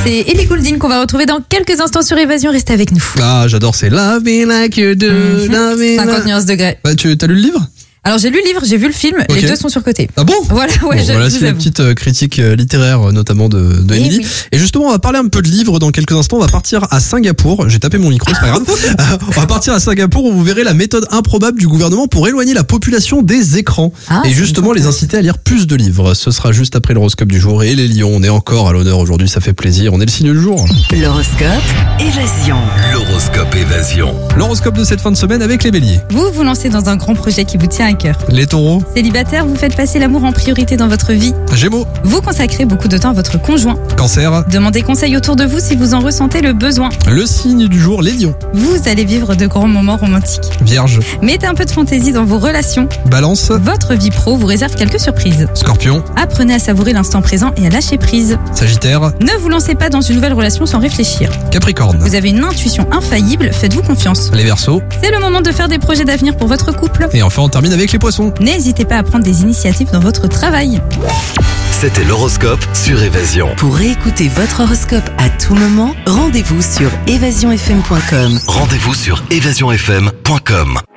C'est Ellie Goulding qu'on va retrouver dans quelques instants sur Évasion. Restez avec nous. Ah, j'adore, c'est Love Me Like You Do, Love Me 50 nuances degrés. Bah, t'as lu le livre? Alors j'ai lu le livre, j'ai vu le film, Ok. les deux sont surcotés. Ah bon? Voilà, ouais, Bon, je voilà, vous c'est la avoue. petite critique littéraire, notamment de Emily. oui. Et justement, on va parler un peu de livres dans quelques instants. On va partir à Singapour. J'ai tapé mon micro, c'est pas grave. On va partir à Singapour où vous verrez la méthode improbable du gouvernement pour éloigner la population des écrans. Ah, et c'est justement, les inciter à lire plus de livres. Ce sera juste après l'horoscope du jour. Et les lions, on est encore à l'honneur aujourd'hui, ça fait plaisir. On est le signe du jour. L'horoscope Évasion. L'horoscope Évasion. L'horoscope de cette fin de semaine avec les béliers. Vous vous lancez dans un grand projet qui vous tient à cœur. Les taureaux, Célibataire, vous faites passer l'amour en priorité dans votre vie. gémeaux, Vous consacrez beaucoup de temps à votre conjoint. cancer. Demandez conseil autour de vous si vous en ressentez le besoin. Le signe du jour, les lions. Vous allez vivre de grands moments romantiques. Vierge, Mettez un peu de fantaisie dans vos relations. balance, Votre vie pro vous réserve quelques surprises. scorpion, Apprenez à savourer l'instant présent et à lâcher prise. sagittaire, Ne vous lancez pas dans une nouvelle relation sans réfléchir. capricorne. Vous avez une intuition infaillible, faites-vous confiance. Les verseaux. C'est le moment de faire des projets d'avenir pour votre couple. Et enfin, on termine avec les poissons. N'hésitez pas à prendre des initiatives dans votre travail. C'était l'horoscope sur Évasion. Pour réécouter votre horoscope à tout moment, rendez-vous sur évasionfm.com. Rendez-vous sur évasionfm.com.